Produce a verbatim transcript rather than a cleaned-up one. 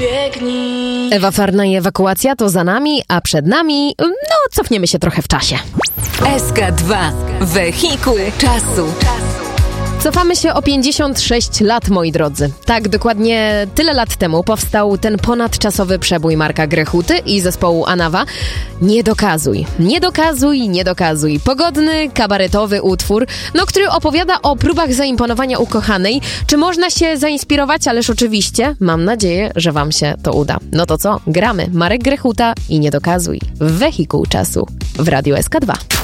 Biegnij. Ewa Farna i ewakuacja to za nami, a przed nami, no cofniemy się trochę w czasie. S K dwa. Wehikuł czasu. Cofamy się o pięćdziesiąt sześć lat, moi drodzy. Tak, dokładnie tyle lat temu powstał ten ponadczasowy przebój Marka Grechuty i zespołu Anawa. Nie dokazuj, nie dokazuj, nie dokazuj. Pogodny, kabaretowy utwór, no, który opowiada o próbach zaimponowania ukochanej. Czy można się zainspirować? Ależ oczywiście. Mam nadzieję, że wam się to uda. No to co? Gramy. Marek Grechuta i Nie dokazuj. Wehikuł czasu w Radiu S K dwa.